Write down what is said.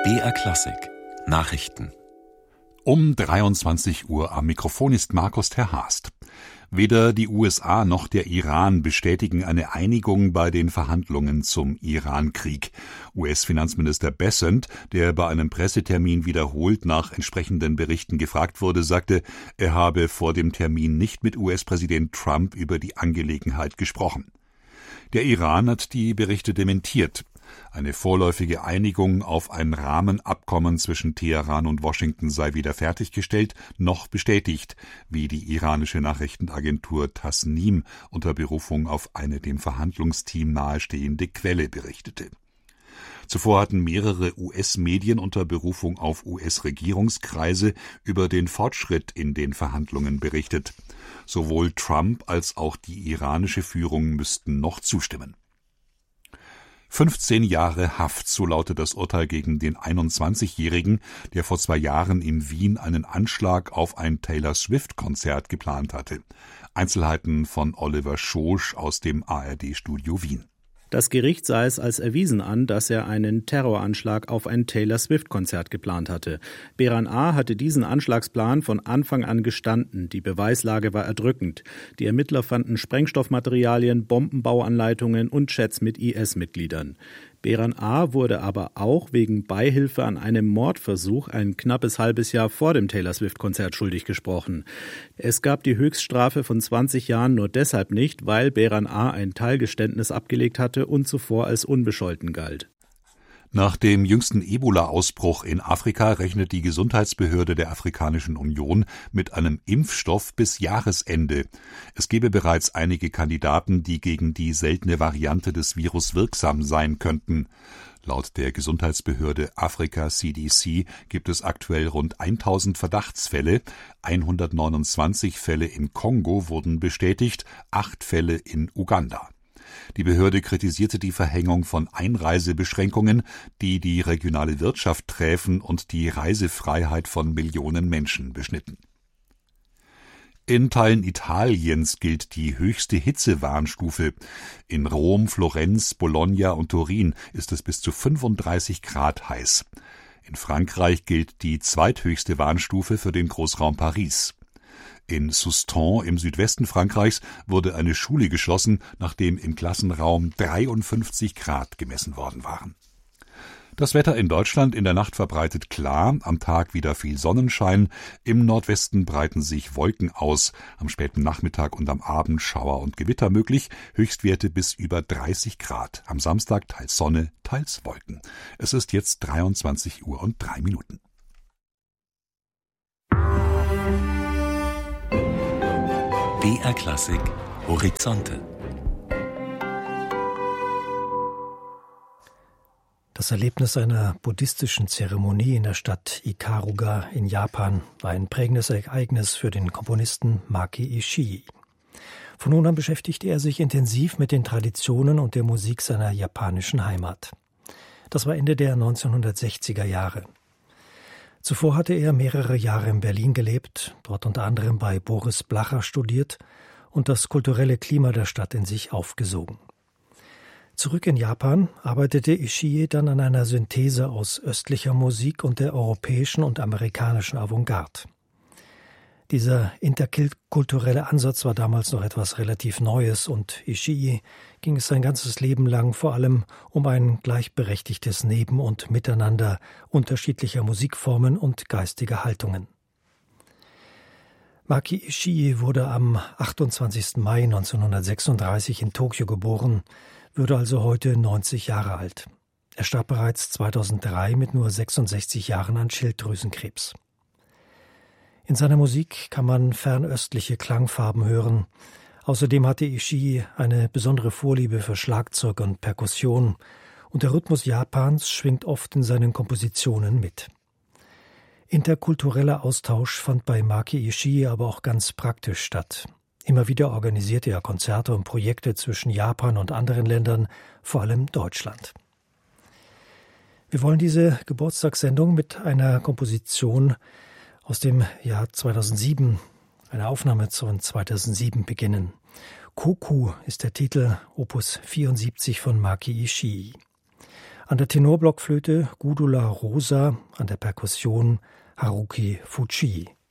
BR Klassik Nachrichten. Um 23 Uhr am Mikrofon ist Markus Terhast. Weder die USA noch der Iran bestätigen eine Einigung bei den Verhandlungen zum Iran-Krieg. US-Finanzminister Bessent, der bei einem Pressetermin wiederholt nach entsprechenden Berichten gefragt wurde, sagte, er habe vor dem Termin nicht mit US-Präsident Trump über die Angelegenheit gesprochen. Der Iran hat die Berichte dementiert. Eine vorläufige Einigung auf ein Rahmenabkommen zwischen Teheran und Washington sei weder fertiggestellt noch bestätigt, wie die iranische Nachrichtenagentur Tasnim unter Berufung auf eine dem Verhandlungsteam nahestehende Quelle berichtete. Zuvor hatten mehrere US-Medien unter Berufung auf US-Regierungskreise über den Fortschritt in den Verhandlungen berichtet. Sowohl Trump als auch die iranische Führung müssten noch zustimmen. 15 Jahre Haft, so lautet das Urteil gegen den 21-Jährigen, der vor 2 Jahren in Wien einen Anschlag auf ein Taylor-Swift-Konzert geplant hatte. Einzelheiten von Oliver Schosch aus dem ARD-Studio Wien. Das Gericht sah es als erwiesen an, dass er einen Terroranschlag auf ein Taylor-Swift-Konzert geplant hatte. Beran A. hatte diesen Anschlagsplan von Anfang an gestanden. Die Beweislage war erdrückend. Die Ermittler fanden Sprengstoffmaterialien, Bombenbauanleitungen und Chats mit IS-Mitgliedern. Beran A. wurde aber auch wegen Beihilfe an einem Mordversuch ein knappes halbes Jahr vor dem Taylor-Swift-Konzert schuldig gesprochen. Es gab die Höchststrafe von 20 Jahren nur deshalb nicht, weil Beran A. ein Teilgeständnis abgelegt hatte und zuvor als unbescholten galt. Nach dem jüngsten Ebola-Ausbruch in Afrika rechnet die Gesundheitsbehörde der Afrikanischen Union mit einem Impfstoff bis Jahresende. Es gebe bereits einige Kandidaten, die gegen die seltene Variante des Virus wirksam sein könnten. Laut der Gesundheitsbehörde Afrika CDC gibt es aktuell rund 1000 Verdachtsfälle. 129 Fälle im Kongo wurden bestätigt, 8 Fälle in Uganda. Die Behörde kritisierte die Verhängung von Einreisebeschränkungen, die die regionale Wirtschaft träfen und die Reisefreiheit von Millionen Menschen beschnitten. In Teilen Italiens gilt die höchste Hitzewarnstufe. In Rom, Florenz, Bologna und Turin ist es bis zu 35 Grad heiß. In Frankreich gilt die zweithöchste Warnstufe für den Großraum Paris. In Soustons im Südwesten Frankreichs wurde eine Schule geschlossen, nachdem im Klassenraum 53 Grad gemessen worden waren. Das Wetter in Deutschland in der Nacht verbreitet klar, am Tag wieder viel Sonnenschein, im Nordwesten breiten sich Wolken aus, am späten Nachmittag und am Abend Schauer und Gewitter möglich, Höchstwerte bis über 30 Grad, am Samstag teils Sonne, teils Wolken. Es ist jetzt 23 Uhr und 3 Minuten. BR Klassik Horizonte. Das Erlebnis einer buddhistischen Zeremonie in der Stadt Ikaruga in Japan war ein prägendes Ereignis für den Komponisten Maki Ishii. Von nun an beschäftigte er sich intensiv mit den Traditionen und der Musik seiner japanischen Heimat. Das war Ende der 1960er Jahre. Zuvor hatte er mehrere Jahre in Berlin gelebt, dort unter anderem bei Boris Blacher studiert und das kulturelle Klima der Stadt in sich aufgesogen. Zurück in Japan arbeitete Ishii dann an einer Synthese aus östlicher Musik und der europäischen und amerikanischen Avantgarde. Dieser interkulturelle Ansatz war damals noch etwas relativ Neues und Ishii ging es sein ganzes Leben lang vor allem um ein gleichberechtigtes Neben- und Miteinander unterschiedlicher Musikformen und geistiger Haltungen. Maki Ishii wurde am 28. Mai 1936 in Tokio geboren, würde also heute 90 Jahre alt. Er starb bereits 2003 mit nur 66 Jahren an Schilddrüsenkrebs. In seiner Musik kann man fernöstliche Klangfarben hören. Außerdem hatte Ishii eine besondere Vorliebe für Schlagzeug und Perkussion und der Rhythmus Japans schwingt oft in seinen Kompositionen mit. Interkultureller Austausch fand bei Maki Ishii aber auch ganz praktisch statt. Immer wieder organisierte er Konzerte und Projekte zwischen Japan und anderen Ländern, vor allem Deutschland. Wir wollen diese Geburtstagssendung mit einer Komposition aus dem Jahr 2007, einer Aufnahme von 2007 beginnen. Koku ist der Titel, Opus 74 von Maki Ishii. An der Tenorblockflöte Gudula Rosa, an der Perkussion Haruki Fuji.